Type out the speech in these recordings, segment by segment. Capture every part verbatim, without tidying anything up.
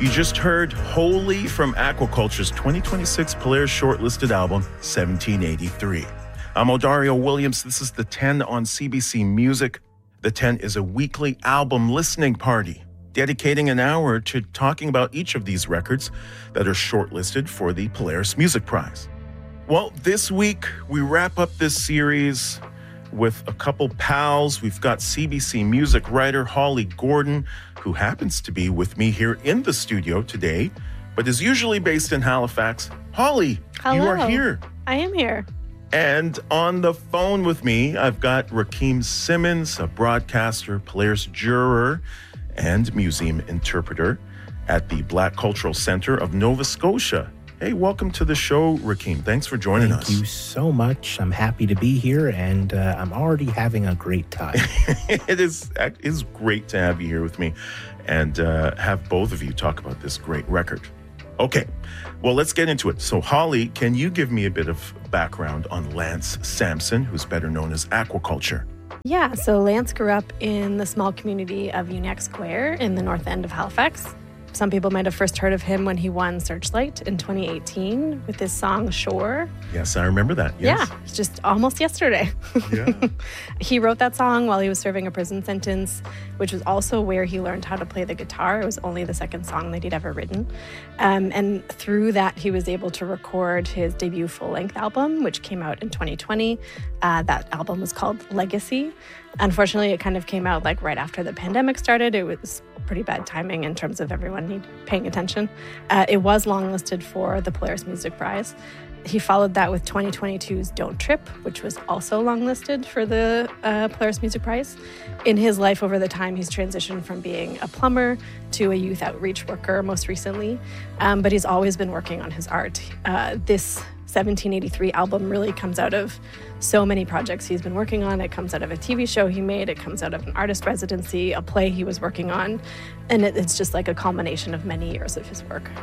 You just heard Holy from Aquaculture's twenty twenty-six Polaris shortlisted album, seventeen eighty-three. I'm Odario Williams. This is The ten on C B C Music. The ten is a weekly album listening party, dedicating an hour to talking about each of these records that are shortlisted for the Polaris Music Prize. Well, this week, we wrap up this series with a couple pals. We've got C B C music writer Holly Gordon, who happens to be with me here in the studio today, but is usually based in Halifax. Holly, Hello. You are here. I am here. And on the phone with me, I've got Rakeem Simmons, a broadcaster, Polaris juror, and museum interpreter at the Black Cultural Centre of Nova Scotia. Hey, welcome to the show, Rakeem. Thanks for joining Thank us. Thank you so much. I'm happy to be here, and uh, I'm already having a great time. It is it is great to have you here with me and uh, have both of you talk about this great record. Okay, well, let's get into it. So, Holly, can you give me a bit of background on Lance Sampson, who's better known as Aquaculture? Yeah, so Lance grew up in the small community of Uniacke Square in the north end of Halifax. Some people might have first heard of him when he won Searchlight in twenty eighteen with his song Shore. Yes, I remember that. Yes. Yeah, it's just almost yesterday. Yeah. He wrote that song while he was serving a prison sentence, which was also where he learned how to play the guitar. It was only the second song that he'd ever written. Um, and through that, he was able to record his debut full-length album, which came out in twenty twenty. Uh, that album was called Legacy. Unfortunately, it kind of came out like right after the pandemic started. It was pretty bad timing in terms of everyone need, paying attention. Uh, it was longlisted for the Polaris Music Prize. He followed that with twenty twenty-two's Don't Trip, which was also longlisted for the uh, Polaris Music Prize. In his life over the time, he's transitioned from being a plumber to a youth outreach worker most recently, um, but he's always been working on his art. Uh, this seventeen eighty-three album really comes out of so many projects he's been working on. It comes out of a T V show he made. It comes out of an artist residency, a play he was working on. And it, it's just like a culmination of many years of his work.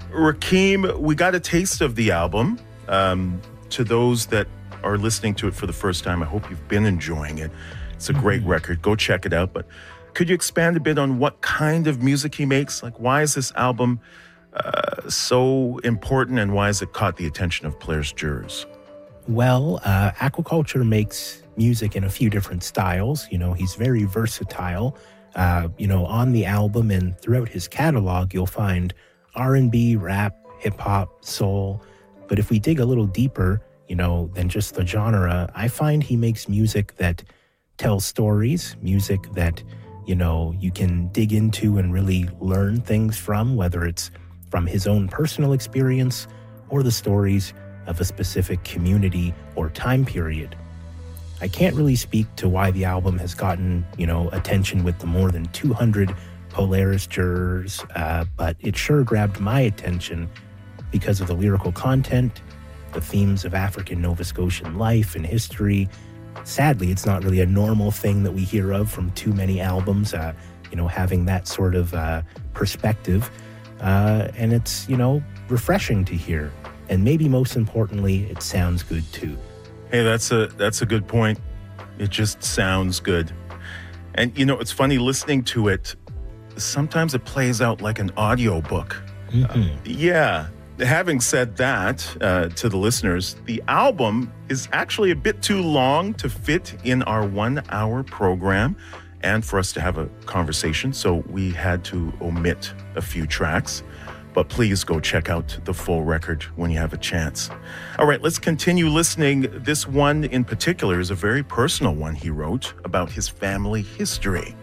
Rakeem, we got a taste of the album. Um, to those that are listening to it for the first time, I hope you've been enjoying it. It's a great mm-hmm. record. Go check it out. But could you expand a bit on what kind of music he makes? Like, why is this album uh, so important, and why has it caught the attention of Polaris jurors? Well, uh, Aquaculture makes music in a few different styles. You know, he's very versatile. Uh, you know, on the album and throughout his catalog, you'll find R and B, rap, hip-hop, soul. But if we dig a little deeper, you know, than just the genre, I find he makes music that tells stories, music that, you know, you can dig into and really learn things from, whether it's from his own personal experience or the stories of a specific community or time period. I can't really speak to why the album has gotten, you know, attention with the more than two hundred Polaris jurors, uh, but it sure grabbed my attention because of the lyrical content, the themes of African Nova Scotian life and history. Sadly, it's not really a normal thing that we hear of from too many albums, uh, you know, having that sort of uh, perspective. Uh, and it's, you know, refreshing to hear. And maybe most importantly, it sounds good too. Hey, that's a that's a good point. It just sounds good. And, you know, it's funny listening to it. Sometimes it plays out like an audio book. Mm-hmm. Uh, yeah. Having said that, uh, to the listeners, the album is actually a bit too long to fit in our one-hour program and for us to have a conversation, so we had to omit a few tracks. But please go check out the full record when you have a chance. All right, let's continue listening. This one in particular is a very personal one he wrote about his family history.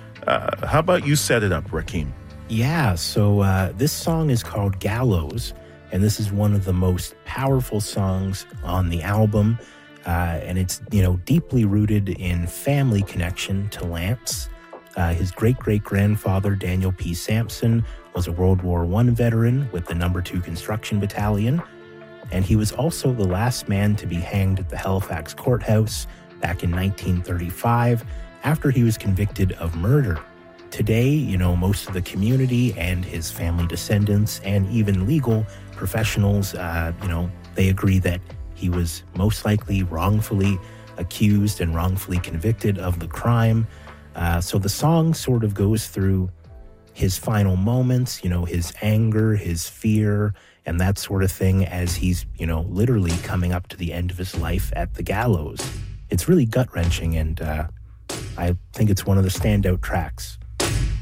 Uh, how about you set it up, Rakeem? Yeah, so uh, this song is called Gallows, and this is one of the most powerful songs on the album. Uh, and it's, you know, deeply rooted in family connection to Lance. Uh, his great-great-grandfather, Daniel P. Sampson, was a World War One veteran with the number two Construction Battalion, and he was also the last man to be hanged at the Halifax courthouse back in nineteen thirty-five after he was convicted of murder. Today, you know, most of the community and his family descendants and even legal professionals, uh, you know, they agree that he was most likely wrongfully accused and wrongfully convicted of the crime. Uh, so the song sort of goes through his final moments, you know, his anger, his fear, and that sort of thing as he's, you know, literally coming up to the end of his life at the gallows. It's really gut-wrenching, and uh, I think it's one of the standout tracks.